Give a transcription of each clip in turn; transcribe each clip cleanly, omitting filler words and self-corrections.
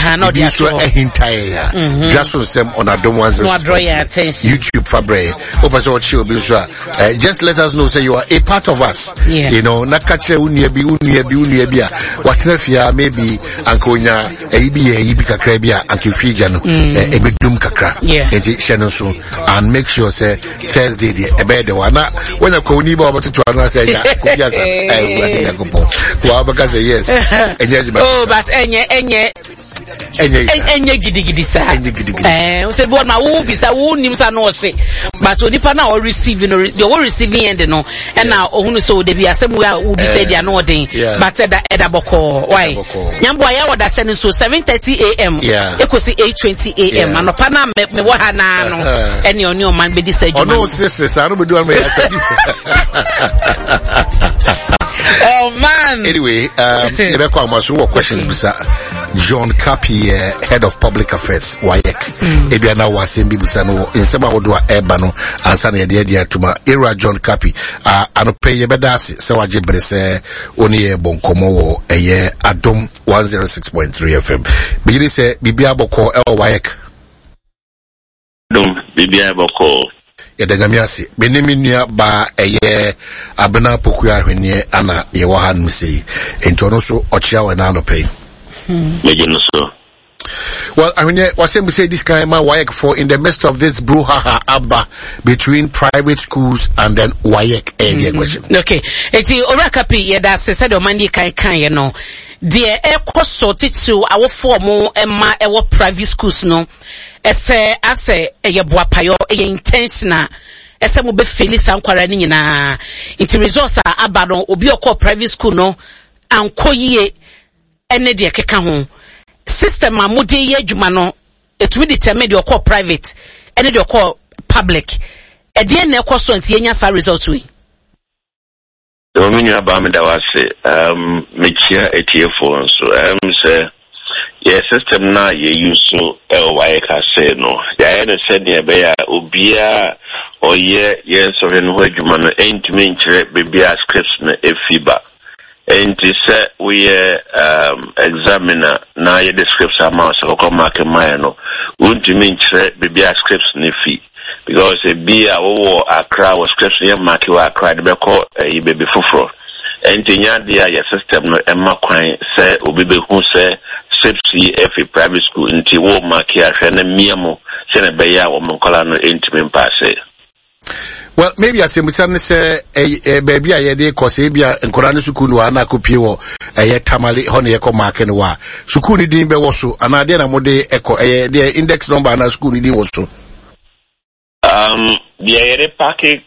not the so a hintaya. Just on some on a don't want to draw your attention. YouTube Fabre. Just let us know, say you are a part of us. Yeah. You know, nakache uniebi. Whatever maybe Ankonya, Ibi Kakrabia, Ankifijano, Ebidum Kakra. Yeah. And make sure, say, Thursday, a bed one. When a Koniba about to try say, yes. Oh, but enye gidi sa say boy ma wo bi sa wo nim sa no say but onipa na o receiving the o receiving end no and na ohunu so de bi asem wo bi say dia no den but eda boko why nyambo ya woda se so 7:30 am ekosi 8:20 am anopa na me wo ha na no ene oni o man be di sa juma no stress I no be do am ya say oh man anyway ebe kwa maso wo questions bisa John Kapi, head of public affairs, WAEC. Ebiana was in Bibusano, in Sema Odua Ebano, and Sunny Dia Tuma, Era John Kapi, and pay Bedasi, Sawaji Brese, Oni Bonkomo, a year, Adom 106.3 FM. Begin say, Bibia Boko, El WAEC. Dum, Bibia Boko. Yadagamiasi, Beneminia ba a year, Abena Pokuya, when ye, Anna, Yewahan Missy, and Tonoso, Ochia, and Anno pay. Well, I mean, we say this kind of WAEC for in the midst of this brouhaha abba between private schools and then WAEC area question. Okay, it's Orakapi. Yeah, that's said on Monday. Can you know? The air cost sorted to our formal and our private schools. No, as a buapayo intentional. Ese mo be Felix ankwara ni nyina. It results are abado obi okọ private school no ankoye. Ene de keka ho system amode ye adwuma no etumi determine de okọ private ene de okọ public e de na ekọ so anti enya sa result we do me nua ba me da wase mechia etiefo so say ye system na ye use so WAEC say no ya ene said ne be ya obia oye ye so no adwuma no entumi nkyere bebia scripts na efiba. And to say we examiner now your description amount so come mark no won't you mean be scripts ni fee because a be a crowd was scripts here mark you are cried be call a baby fufro and to your system no emma kwan say obi be who say scripts if private school into wo mark here and miamo say be ya wo monkola no intimate pass. Well, maybe I say, baby, I did cause Abia and Korana Sukunu, and I could pure a tamale, honey, echo mark and wa. Sukuni didn't be also, and I didn't mode echo the index number and a school didn't also. The packet,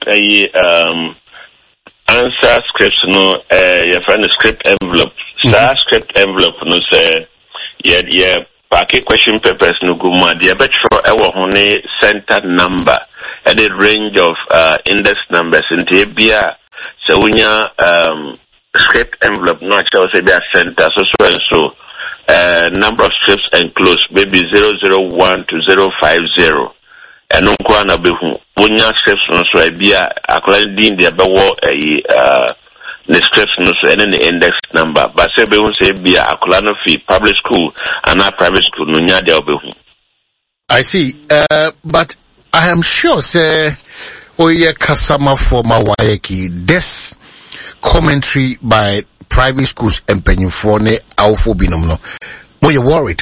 answer scripts, no, your friend script envelope, script envelope, no, say, yeah, packet question papers, no good, my dear, but for our honey center number. And a range of index numbers in Tibia, so when your script envelope not shows a center, so number of scripts enclosed, maybe 001 to 050. And no one of when your scripts on so be according the above the scripts no so any index number, but say be say be a fee public school and not private school no nya de obehu. I see, but I am sure, say, Oye Kasama for WAEC, this commentary by private schools and Penufone Alpha Binomno. Were you worried?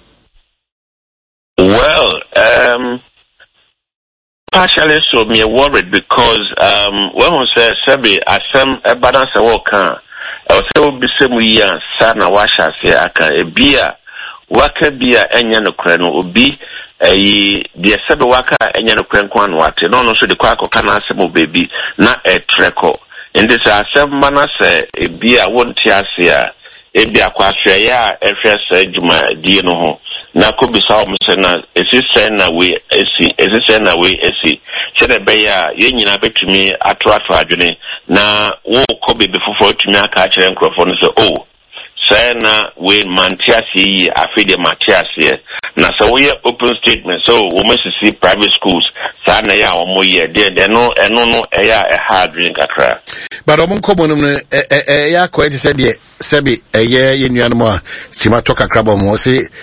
Well, partially so me worried because when we say Sabi asem a balance a worker, I will be some year sana washa say aka a beer waka beer enya no kreno obi the sebe waka enya no kwenkwan wate no so de kwa akọka asem baby na treko in this asem mana say e beer won't ase a e bia kwahwe ya ehwe say djuma die no ho na ko bisa o mse na esi na we esi se de be ya ye nyina betumi ato adwene na wo ko bebe fofo tumi aka kire nkrofo no so oh say na we mantiasi yi afide matiasi na so we open statement so we must see private schools sa na ya o mo ye de no ya a hard drink akra but o mo komo no ya ko e say de sebi ye nuanu mo a sima to kakra bo mo say